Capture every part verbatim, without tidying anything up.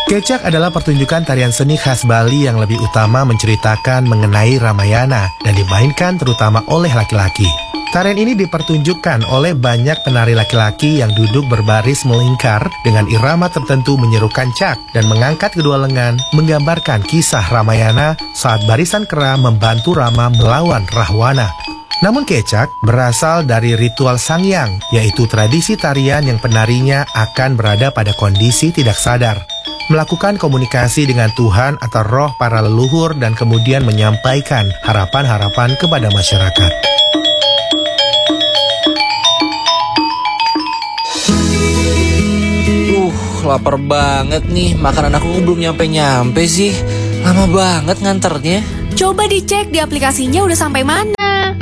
Kecak adalah pertunjukan tarian seni khas Bali yang lebih utama menceritakan mengenai Ramayana dan dimainkan terutama oleh laki-laki. Tarian ini dipertunjukkan oleh banyak penari laki-laki yang duduk berbaris melingkar dengan irama tertentu menyerukan cak dan mengangkat kedua lengan, menggambarkan kisah Ramayana saat barisan kera membantu Rama melawan Rahwana. Namun kecak berasal dari ritual sangyang, yaitu tradisi tarian yang penarinya akan berada pada kondisi tidak sadar, melakukan komunikasi dengan Tuhan atau roh para leluhur dan kemudian menyampaikan harapan-harapan kepada masyarakat. Uh, lapar banget nih. Makanan aku belum nyampe-nyampe sih. Lama banget nganternya. Coba dicek di aplikasinya udah sampai mana.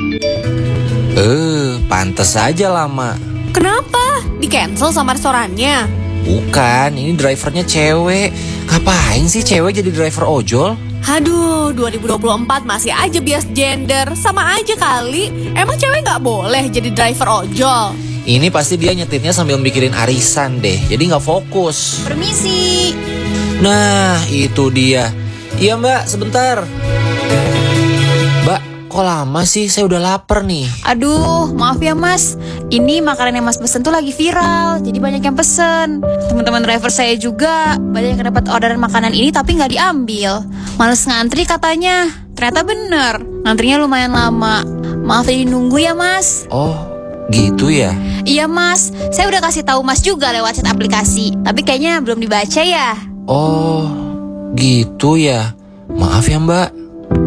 Eh, pantes aja lama. Kenapa? Di-cancel sama restorannya? Bukan, ini drivernya cewek. Ngapain sih cewek jadi driver ojol? Aduh, dua ribu dua puluh empat masih aja bias gender. Sama aja kali. Emang cewek gak boleh jadi driver ojol? Ini pasti dia nyetirnya sambil mikirin arisan deh. Jadi gak fokus. Permisi. Nah, itu dia. Iya mbak, sebentar. Mbak, kok lama sih? Saya udah lapar nih. Aduh, maaf ya mas. Ini makanan yang mas pesen tuh lagi viral, jadi banyak yang pesen. Teman-teman driver saya juga banyak yang dapat orderan makanan ini tapi nggak diambil. Males ngantri katanya. Ternyata bener, ngantrinya lumayan lama. Maaf tadi nunggu ya mas. Oh, gitu ya? Iya mas, saya udah kasih tahu mas juga lewat chat aplikasi, tapi kayaknya belum dibaca ya. Oh, gitu ya. Maaf ya mbak.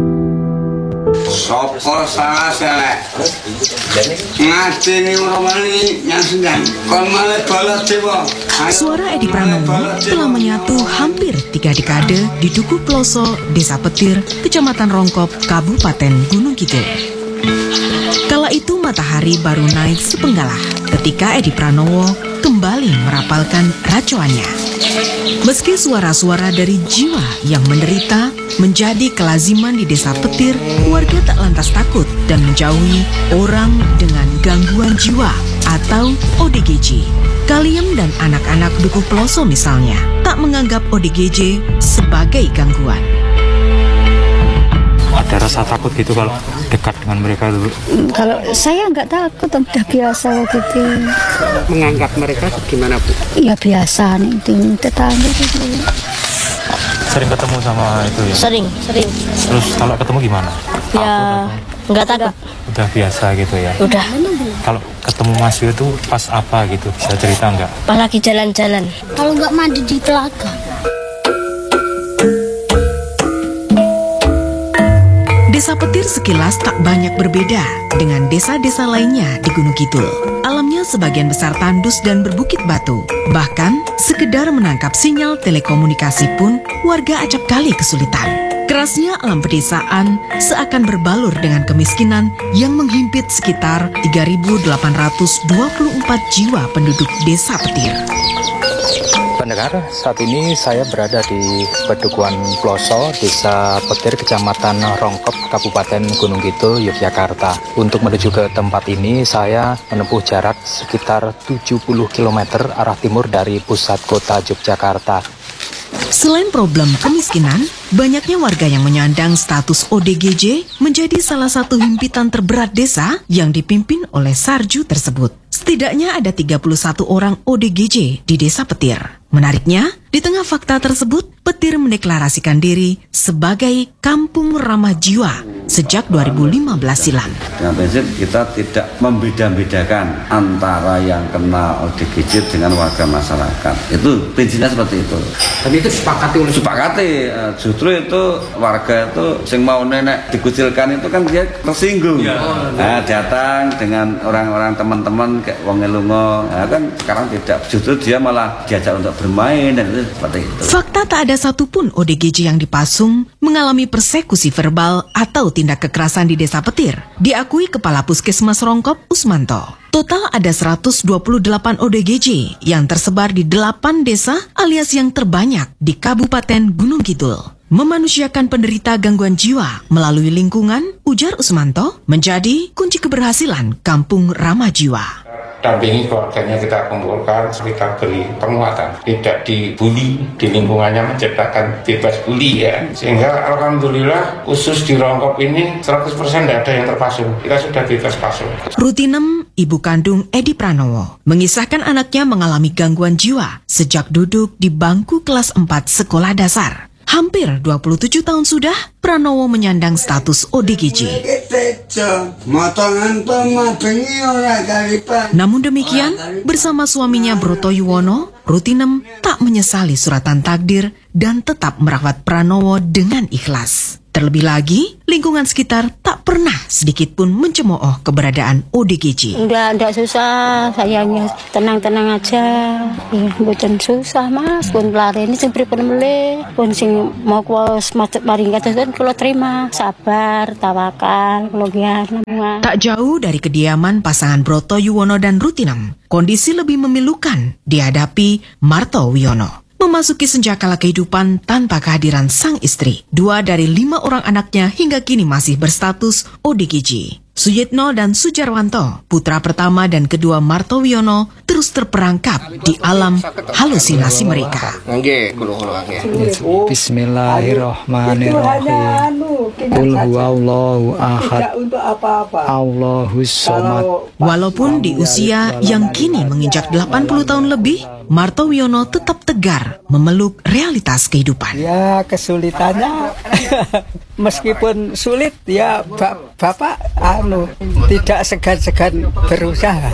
Sopo salah selek ngati ni uromani yang sedang kon malah balas dewa. Suara Edi Pranowo telah menyatu hampir tiga dekade di Dukuh Ploso, Desa Petir, Kecamatan Rongkop, Kabupaten Gunung Kidul. Kala itu matahari baru naik sepenggalah ketika Edi Pranowo kembali merapalkan racuannya. Meski suara-suara dari jiwa yang menderita menjadi kelaziman di Desa Petir, warga tak lantas takut dan menjauhi orang dengan gangguan jiwa atau O D G J. Kaliem dan anak-anak Dukuh Ploso misalnya tak menganggap O D G J sebagai gangguan. Ada rasa takut gitu kalau dekat dengan mereka dulu? Kalau saya nggak takut, udah biasa gitu. Menganggap mereka gimana Bu? Ya biasa nih, tetangga gitu. Sering ketemu sama itu ya? Sering, sering. Terus kalau ketemu gimana? Ya, nggak takut. Udah biasa gitu ya? Udah. Kalau ketemu Mas Yo itu pas apa gitu? Bisa cerita nggak? Pas lagi jalan-jalan. Kalau nggak mandi di telaga. Desa Petir sekilas tak banyak berbeda dengan desa-desa lainnya di Gunung Kidul. Alamnya sebagian besar tandus dan berbukit batu. Bahkan, sekedar menangkap sinyal telekomunikasi pun warga acap kali kesulitan. Kerasnya alam pedesaan seakan berbalur dengan kemiskinan yang menghimpit sekitar tiga ribu delapan ratus dua puluh empat jiwa penduduk Desa Petir. Pendengar, saat ini saya berada di Pedukuhan Ploso, Desa Petir, Kecamatan Rongkop, Kabupaten Gunung Kidul, Yogyakarta. Untuk menuju ke tempat ini, saya menempuh jarak sekitar tujuh puluh kilometer arah timur dari pusat kota Yogyakarta. Selain problem kemiskinan, banyaknya warga yang menyandang status O D G J menjadi salah satu himpitan terberat desa yang dipimpin oleh Sarju tersebut. Setidaknya ada tiga puluh satu orang O D G J di Desa Petir. Menariknya, di tengah fakta tersebut, Petir mendeklarasikan diri sebagai Kampung Ramah Jiwa sejak dua ribu lima belas silam. Dengan prinsip kita tidak membeda-bedakan antara yang kena O D G J dengan warga masyarakat. Itu prinsipnya seperti itu. Tapi itu disepakati oleh Sepakati, justru itu warga itu yang mau nenek dikucilkan itu kan dia tersinggung. Ya. Nah, datang dengan orang-orang teman-teman kayak wong elungo, nah, kan sekarang tidak, justru dia malah diajak untuk bermain dan itu seperti itu. Fakta tak ada satupun O D G J yang dipasung mengalami persekusi verbal atau tindak kekerasan di Desa Petir, diakui Kepala Puskesmas Rongkop Usmanto. Total ada seratus dua puluh delapan O D G J yang tersebar di delapan desa alias yang terbanyak di Kabupaten Gunung Kidul. Memanusiakan penderita gangguan jiwa melalui lingkungan, ujar Usmanto, menjadi kunci keberhasilan Kampung Ramah Jiwa. Dampingi keluarganya, kita kumpulkan, kita beri penguatan, tidak dibully, di lingkungannya menciptakan bebas bully ya. Sehingga alhamdulillah khusus di Rongkop ini seratus persen tidak ada yang terpasung, kita sudah bebas pasung. Rutinem, ibu kandung Edi Pranowo, mengisahkan anaknya mengalami gangguan jiwa sejak duduk di bangku kelas empat sekolah dasar. Hampir dua puluh tujuh tahun sudah, Pranowo menyandang status O D G J. Namun demikian, bersama suaminya Broto Yuwono, Rutinem tak menyesali suratan takdir dan tetap merawat Pranowo dengan ikhlas. Terlebih lagi, lingkungan sekitar tak pernah sedikit pun mencemooh keberadaan O D G J. Enggak, enggak susah, sayangnya tenang-tenang aja. Ya, bukan susah mas, pun lari ini sing pripun mele, pun sing mau kuas macet maring kata kan kalau terima, sabar, tawakal, kelogian. Tak jauh dari kediaman pasangan Broto Yuwono dan Rutinem, kondisi lebih memilukan dihadapi Marto Wiono. Memasuki senjakala kehidupan tanpa kehadiran sang istri. Dua dari lima orang anaknya hingga kini masih berstatus O D G J. Suyitno dan Sujarwanto, putra pertama dan kedua Marto Wiono, terus terperangkap di alam halusinasi mereka. Bismillahirrahmanirrahim. Qul huwallahu ahad. Allahus somad. Walaupun di usia yang kini menginjak delapan puluh tahun lebih, Marto Wiono tetap tegar memeluk realitas kehidupan. Ya, kesulitannya meskipun sulit ya Bapak anu tidak segan-segan berusaha.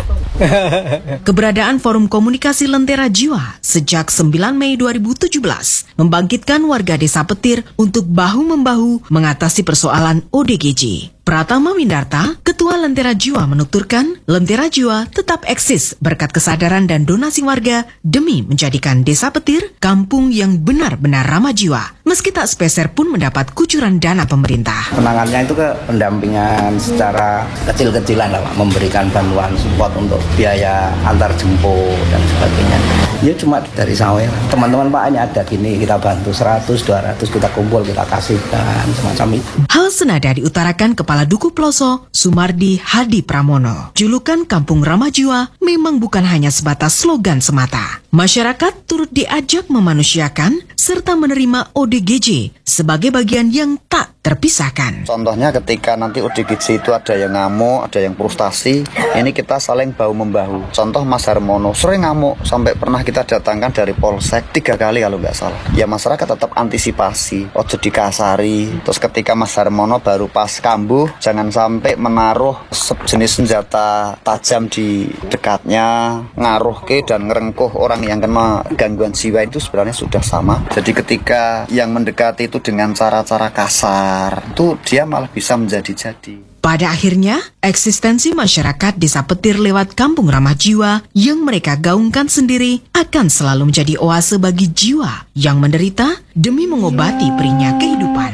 Keberadaan Forum Komunikasi Lentera Jiwa sejak sembilan Mei dua ribu tujuh belas membangkitkan warga Desa Petir untuk bahu-membahu mengatasi persoalan O D G J. Pratama Windarta, Ketua Lentera Jiwa menuturkan, Lentera Jiwa tetap eksis berkat kesadaran dan donasi warga demi menjadikan Desa Petir kampung yang benar-benar ramah jiwa, meski tak sepeser pun mendapat kucuran dana pemerintah. Penanganannya itu ke pendampingan secara kecil-kecilan lah, Pak. Memberikan bantuan support untuk biaya antar jemput dan sebagainya. Ya cuma dari sawer. Teman-teman Pak ini ada gini, kita bantu seratus, dua ratus, kita kumpul, kita kasihkan, semacam itu. Hal senada diutarakan Kepala Duku Ploso, Sumardi Hadi Pramono. Julukan Kampung Ramah Jiwa memang bukan hanya sebatas slogan semata. Masyarakat turut diajak memanusiakan serta menerima O D G J sebagai bagian yang tak terpisahkan. Contohnya ketika nanti O D G J itu ada yang ngamuk, ada yang frustasi, ini kita saling bahu-membahu. Contoh Mas Harmono sering ngamuk, sampai pernah kita datangkan dari Polsek tiga kali kalau nggak salah. Ya masyarakat tetap antisipasi, ojo dikasari. Terus ketika Mas Harmono baru pas kambuh, jangan sampai menaruh sejenis senjata tajam di dekatnya, ngaruh ke dan ngerengkuh orang yang kena gangguan jiwa. Itu sebenarnya sudah sama. Jadi ketika yang mendekati itu dengan cara-cara kasar, itu dia malah bisa menjadi-jadi. Pada akhirnya, eksistensi masyarakat Desa Petir lewat Kampung Ramah Jiwa yang mereka gaungkan sendiri akan selalu menjadi oase bagi jiwa yang menderita demi mengobati perihnya kehidupan.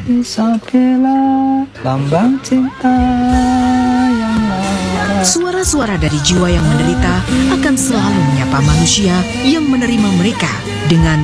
Lambang cinta yang suara-suara dari jiwa yang menderita akan selalu menyapa manusia yang menerima mereka dengan